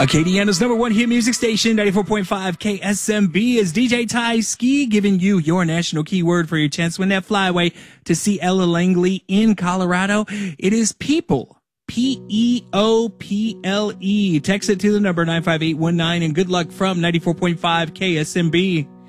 Acadiana's number one hit music station, 94.5 KSMB, is DJ Ty Ski giving you your national keyword for your chance to win that flyaway to see Ella Langley in Colorado. It is people. P-E-O-P-L-E. Text it to the number 95819 and good luck from 94.5 KSMB.